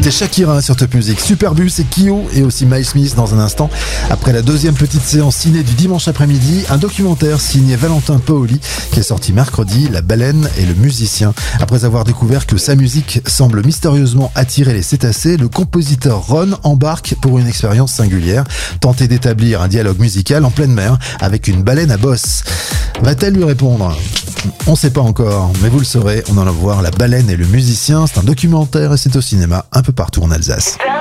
C'était Shakira sur Top Music, Superbus et Kyo et aussi Miles Smith dans un instant. Après la deuxième petite séance ciné du dimanche après-midi, un documentaire signé Valentin Paoli qui est sorti mercredi, La baleine et le musicien. Après avoir découvert que sa musique semble mystérieusement attirer les cétacés, le compositeur Ron embarque pour une expérience singulière, tenter d'établir un dialogue musical en pleine mer avec une baleine à bosse. Va-t-elle lui répondre ? On sait pas encore, mais vous le saurez, on en va voir La baleine et le musicien. C'est un documentaire et c'est au cinéma un peu partout en Alsace.